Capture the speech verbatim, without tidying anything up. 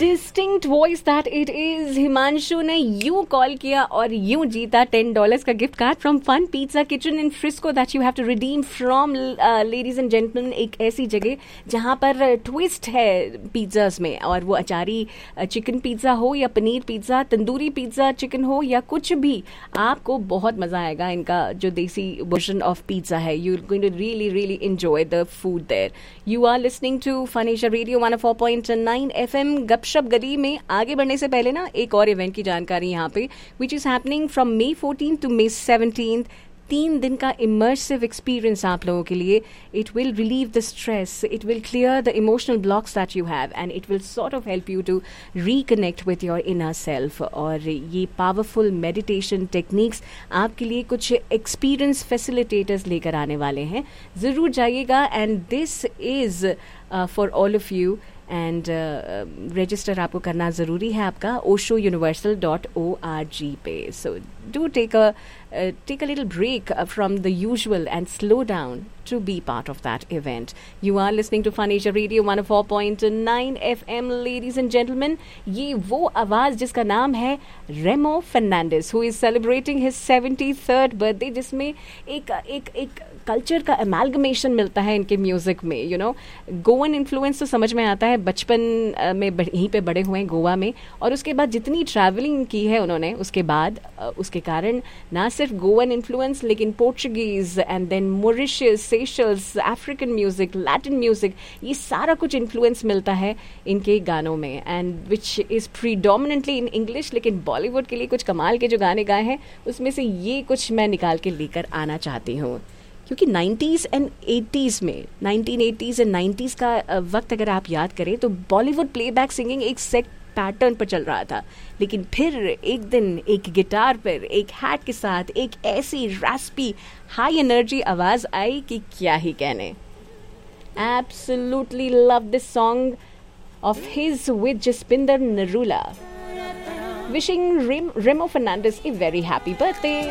Distinct voice that it is, Himanshu ने यूं call किया और यूं जीता टेन डॉलर्स का gift card from fun pizza kitchen in Frisco that you have to redeem from ladies and gentleman. एक ऐसी जगह जहां पर ट्विस्ट है पिज्जास में, और वो अचारी चिकन पिज्जा हो या paneer pizza, tandoori pizza chicken हो या कुछ भी, आपको बहुत मजा आएगा। इनका जो देसी वर्जन ऑफ पिज्जा है, you are going to really really enjoy the food there. You are listening to fun Asia radio one O four point nine FM. गपशप गली में आगे बढ़ने से पहले ना एक और इवेंट की जानकारी यहाँ पे, which is happening from May fourteen to may seventeen. तीन दिन का इमर्सिव एक्सपीरियंस आप लोगों के लिए। It will relieve the stress, it will clear the emotional blocks that you have, and it will sort of help you to reconnect with your inner self. और ये powerful meditation techniques आपके लिए कुछ experience facilitators लेकर आने वाले हैं। ज़रूर जाइएगा, and this is for all of you. And register आपको करना ज़रूरी है आपका Osho universal dot O R G पे। So do take a take a little break uh, from the usual and slow down to be part of that event. You are listening to Fun Asia Radio one oh four point nine F M, ladies and gentlemen. ये वो आवाज़ जिसका नाम है रेमो Fernandes, who is celebrating his seventy-third birthday, जिसमें एक एक एक कल्चर का अमेलगमेशन मिलता है इनके म्यूज़िक में। यू नो, गोवन इन्फ्लुएंस तो समझ में आता है, बचपन में यहीं पे बड़े हुए हैं गोवा में, और उसके बाद जितनी ट्रैवलिंग की है उन्होंने उसके बाद, उसके कारण ना सिर्फ गोवन इन्फ्लुएंस लेकिन Portuguese and then Mauritius, Seychelles, African music, Latin music, ये सारा कुछ इन्फ्लुएंस मिलता है इनके गानों में, and which is predominantly in English. लेकिन बॉलीवुड के लिए कुछ कमाल के जो गाने गाए हैं उसमें से ये कुछ मैं निकाल के लेकर आना चाहती हूँ, क्योंकि नाइन्टीज़ एंड एटीज़ में, नाइनटीन एटीज़ एंड नाइन्टीज़ का वक्त अगर आप याद करें तो बॉलीवुड प्लेबैक सिंगिंग एक सेट पैटर्न पर चल रहा था। लेकिन फिर एक दिन एक गिटार पर, एक हैट के साथ एक ऐसी रैस्पी हाई एनर्जी आवाज आई कि क्या ही कहने। Absolutely love this song of his with Jaspinder Narula. Wishing Remo Fernandes a very happy birthday.